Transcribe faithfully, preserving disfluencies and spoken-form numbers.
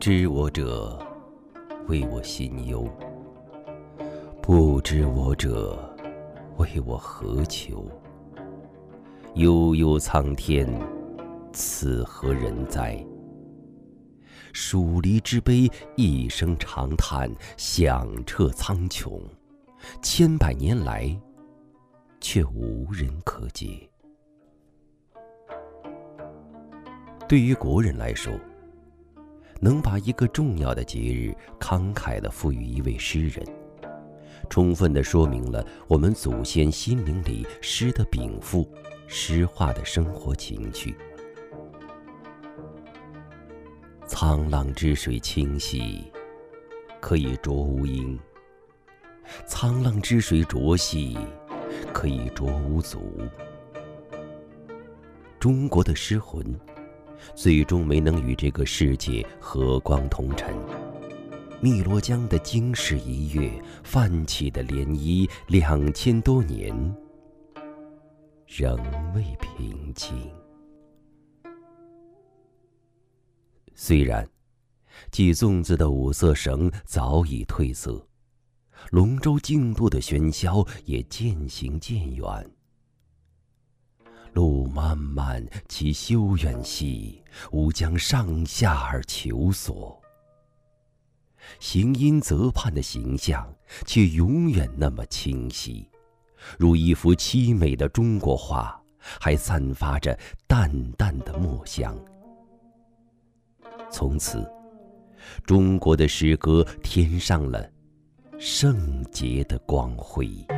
知我者，为我心忧；不知我者，为我何求？悠悠苍天，此何人哉？蜀离之悲，一声长叹，响彻苍穹。千百年来，却无人可解。对于国人来说，能把一个重要的节日慷慨地赋予一位诗人，充分地说明了我们祖先心灵里诗的禀赋、诗化的生活情趣。沧浪之水清兮，可以濯无缨；沧浪之水浊兮，可以濯无足。中国的诗魂最终没能与这个世界和光同尘。汨罗江的惊世一跃，泛起的涟漪，两千多年仍未平静。虽然系粽子的五色绳早已褪色，龙舟竞渡的喧嚣也渐行渐远。路漫漫其修远兮，吾将上下而求索。行阴则畔的形象却永远那么清晰，如一幅凄美的中国画，还散发着淡淡的墨香。从此，中国的诗歌添上了圣洁的光辉。